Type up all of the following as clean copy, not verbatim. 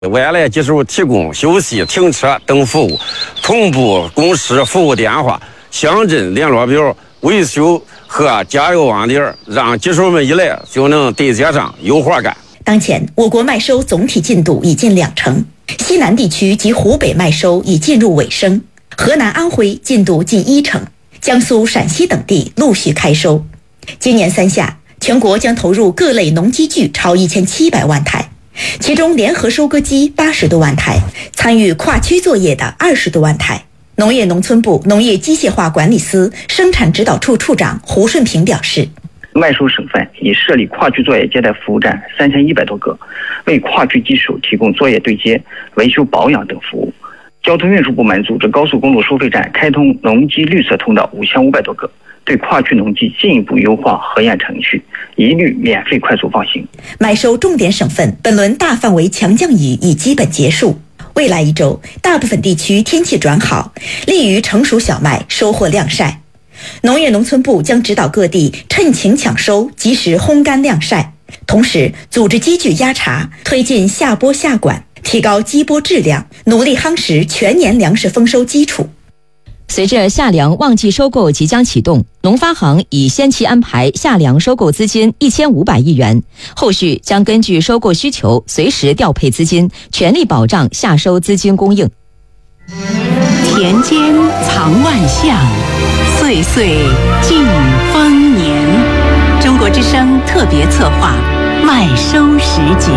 外来技术提供休息、停车等服务，同步公示服务电话、乡镇联络表、维修和加油网点，让技术们一来就能对接上有活干。 当前，我国麦收总体进度已近20%，西南地区及湖北麦收已进入尾声，河南、安徽进度近1%，江苏、陕西等地陆续开收。今年3夏，全国将投入各类农机具超1700万台。其中联合收割机80多万台，参与跨区作业的20多万台。农业农村部农业机械化管理司生产指导处处长胡顺平表示， 麦收省份已设立跨区作业接待服务站3100多个，为跨区机手提供作业对接、维修保养等服务。交通运输部门组织高速公路收费站开通农机绿色通道5500多个，对跨区农机进一步优化核验程序，一律免费快速放行。 麦收重点省份本轮大范围强降雨已基本结束，未来1周，大部分地区天气转好，利于成熟小麦收获晾晒。农业农村部将指导各地趁晴抢收，及时烘干晾晒，同时组织机具压茬，推进下播下管，提高机播质量，努力夯实全年粮食丰收基础。 随着夏粮旺季收购即将启动，农发行已先期安排夏粮收购资金1500亿元，后续将根据收购需求随时调配资金，全力保障夏收资金供应。 田间藏万象，岁岁尽丰年。中国之声特别策划麦收时节。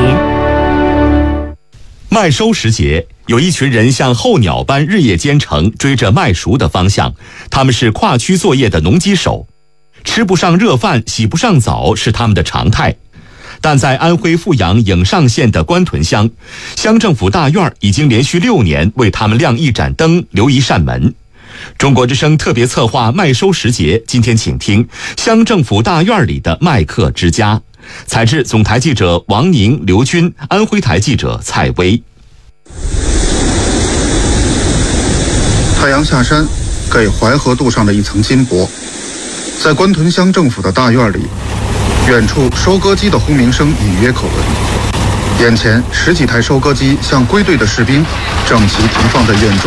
麦收时节，有一群人像候鸟般日夜兼程，追着麦熟的方向。他们是跨区作业的农机手，吃不上热饭，洗不上澡是他们的常态。但在安徽阜阳颍上县的官屯乡，乡政府大院已经连续6年为他们亮一盏灯，留一扇门。中国之声特别策划麦收时节，今天请听乡政府大院里的麦客之家。采自总台记者王宁、刘军，安徽台记者蔡薇。 太阳下山，给淮河镀上了一层金箔。在官屯乡政府的大院里，远处收割机的轰鸣声隐约可闻。眼前10几台收割机像归队的士兵，整齐停放在院中。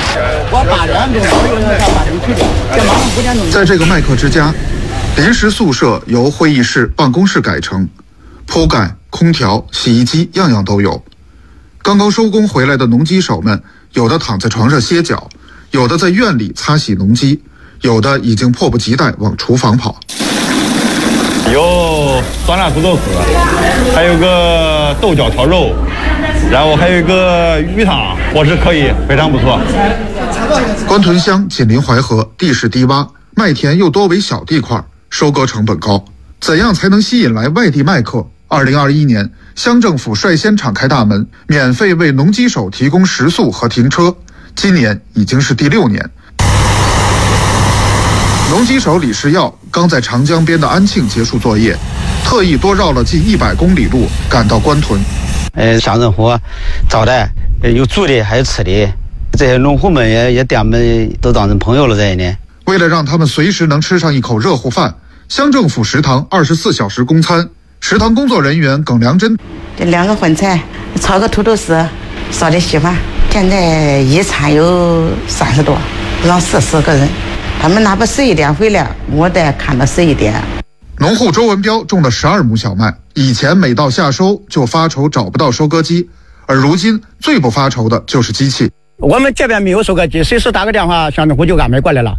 在这个麦客之家，临时宿舍由会议室、办公室改成，铺盖、空调、洗衣机样样都有。刚刚收工回来的农机手们，有的躺在床上歇脚，有的在院里擦洗农机，有的已经迫不及待往厨房跑。 有酸辣土豆丝，还有个豆角炒肉，然后还有一个鱼汤，伙食可以，非常不错。 官屯乡紧邻淮河，地势低洼，麦田又多为小地块，收割成本高。怎样才能吸引来外地麦客？2021年，乡政府率先敞开大门，免费为农机手提供食宿和停车。今年已经是第6年。农机手李世耀刚在长江边的安庆结束作业，特意多绕了近100公里路赶到官屯。 乡政府招待，有住的还有吃的，这些农户们也对我们都当成朋友了这一年。 为了让他们随时能吃上一口热乎饭，乡政府食堂24小时供餐。食堂工作人员耿良珍， 这2个荤菜，炒个土豆丝，烧点稀饭。现在一餐有30多，让40个人。他们哪怕11点回来，我得看到11点。 农户周文彪种了12亩小麦，以前每到夏收就发愁找不到收割机，而如今最不发愁的就是机器。 我们这边没有收割机，随时打个电话，乡政府就安排过来了。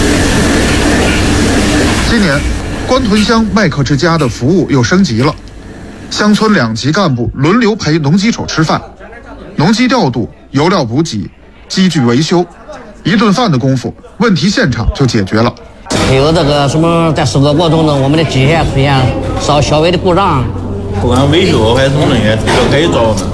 今年，官屯乡麦客之家的服务又升级了，乡村2级干部轮流陪农机手吃饭，农机调度、油料补给、机具维修。1顿饭的功夫，问题现场就解决了。 还有这个什么，在收割过程中，我们的机械出现稍微的故障， 不管维修还是什么东西，都可以找我们。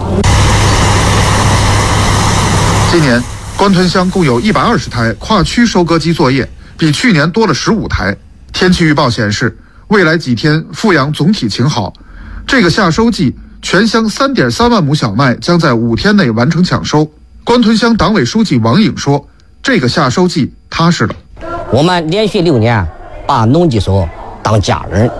今年，官屯乡共有120台跨区收割机作业，比去年多了15台。天气预报显示，未来几天阜阳总体晴好。这个夏收季，全乡3.3万亩小麦将在5天内完成抢收。官屯乡党委书记王颖说，这个夏收季踏实了。 我们连续6年把农机手当家人，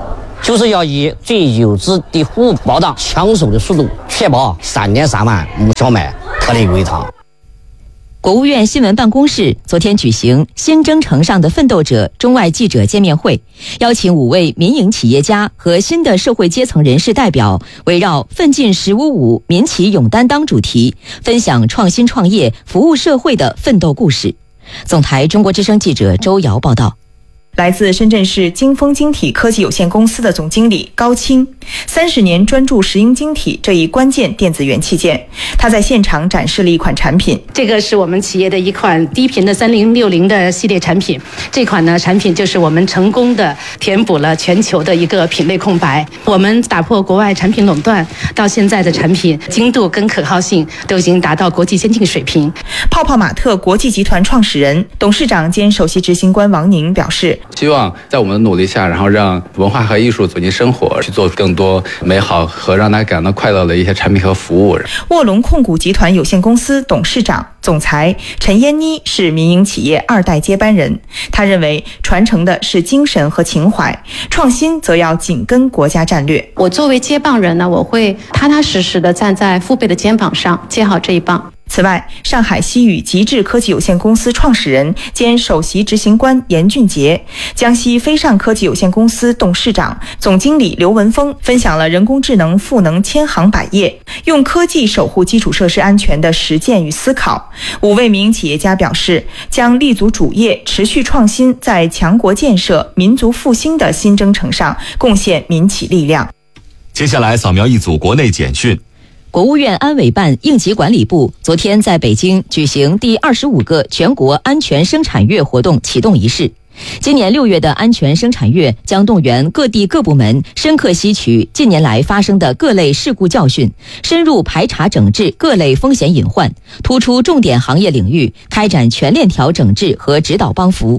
就是要以最优质的服务保障抢收的速度，确保3.3万亩小麦脱离归塘。 国务院新闻办公室昨天举行新征程上的奋斗者中外记者见面会，邀请5位民营企业家和新的社会阶层人士代表，围绕奋进1055民企勇担当主题，分享创新创业、服务社会的奋斗故事。总台中国之声记者周瑶报道。 来自深圳市金风晶体科技有限公司的总经理高清，30年专注石英晶体这一关键电子元器件。他在现场展示了一款产品， 这个是我们企业的一款低频的3060的系列产品。这款呢产品就是我们成功的填补了全球的一个品类空白。我们打破国外产品垄断，到现在的产品精度跟可靠性都已经达到国际先进水平。 泡泡玛特国际集团创始人、董事长兼首席执行官王宁表示， 希望在我们的努力下，然后让文化和艺术走进生活，去做更多美好和让大家感到快乐的一些产品和服务。 卧龙控股集团有限公司董事长、总裁陈嫣妮是民营企业2代接班人。他认为，传承的是精神和情怀，创新则要紧跟国家战略。 我作为接棒人呢，我会踏踏实实地站在父辈的肩膀上，接好这一棒。 此外，上海西宇极致科技有限公司创始人兼首席执行官严俊杰，江西飞尚科技有限公司董事长、总经理刘文峰分享了人工智能赋能千行百业，用科技守护基础设施安全的实践与思考。5位民营企业家表示，将立足主业，持续创新，在强国建设、民族复兴的新征程上贡献民企力量。 接下来扫描一组国内简讯。 国务院安委办应急管理部昨天在北京举行第25个全国安全生产月活动启动仪式。今年6月的安全生产月将动员各地各部门深刻吸取近年来发生的各类事故教训，深入排查整治各类风险隐患，突出重点行业领域，开展全链条整治和指导帮扶。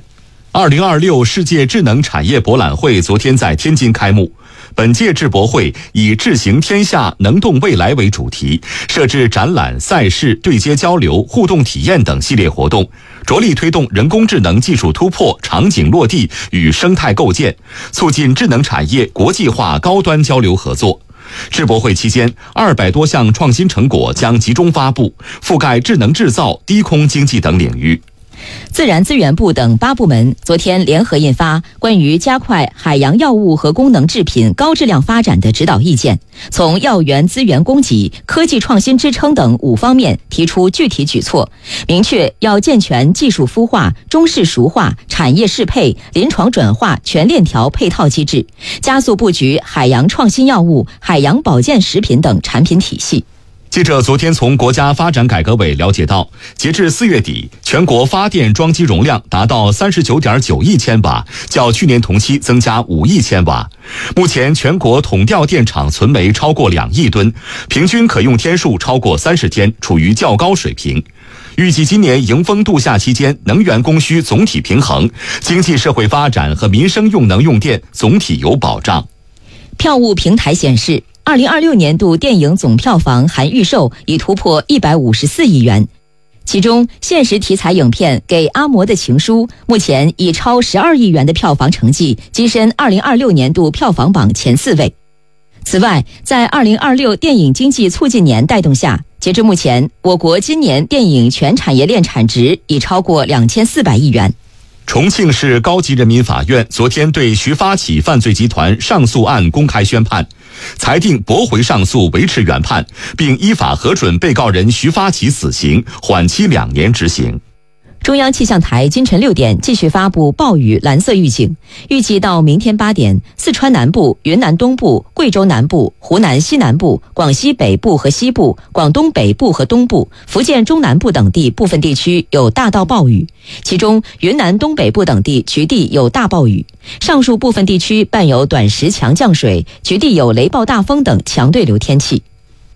2026世界智能产业博览会昨天在天津开幕。本届智博会以智行天下能动未来为主题，设置展览、赛事、对接交流、互动体验等系列活动，着力推动人工智能技术突破、场景落地与生态构建，促进智能产业国际化高端交流合作。智博会期间，200多项创新成果将集中发布，覆盖智能制造、低空经济等领域。 自然资源部等8部门昨天联合印发关于加快海洋药物和功能制品高质量发展的指导意见，从药源资源供给、科技创新支撑等5方面提出具体举措，明确要健全技术孵化、中式熟化、产业适配、临床转化全链条配套机制，加速布局海洋创新药物、海洋保健食品等产品体系。 记者昨天从国家发展改革委了解到，截至4月底，全国发电装机容量达到39.9亿千瓦，较去年同期增加5亿千瓦。目前全国统调电厂存煤超过2亿吨，平均可用天数超过30天，处于较高水平。预计今年迎风度夏期间，能源供需总体平衡，经济社会发展和民生用能用电总体有保障。 票务平台显示，2026年度电影总票房含预售已突破154亿元，其中现实题材影片《给阿嬷的情书》目前以超12亿元的票房成绩跻身2026年度票房榜前4位。此外，在2026电影经济促进年带动下，截至目前，我国今年电影全产业链产值已超过2400亿元。 重庆市高级人民法院昨天对徐发起犯罪集团上诉案公开宣判，裁定驳回上诉，维持原判，并依法核准被告人徐发起死刑，缓期2年执行。 中央气象台今晨6点继续发布暴雨蓝色预警，预计到明天8点，四川南部、云南东部、贵州南部、湖南西南部、广西北部和西部、广东北部和东部、福建中南部等地部分地区有大到暴雨，其中云南东北部等地局地有大暴雨，上述部分地区伴有短时强降水，局地有雷暴大风等强对流天气。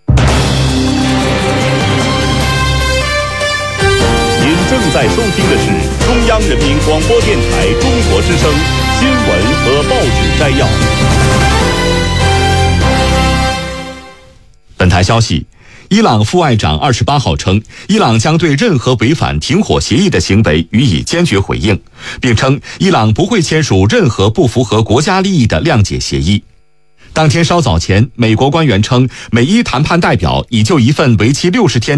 正在收听的是中央人民广播电台中国之声新闻和报纸摘要。 本台消息，伊朗副外长28号称，伊朗将对任何违反停火协议的行为予以坚决回应，并称伊朗不会签署任何不符合国家利益的谅解协议。 当天稍早前，美国官员称，美伊谈判代表已就一份为期60天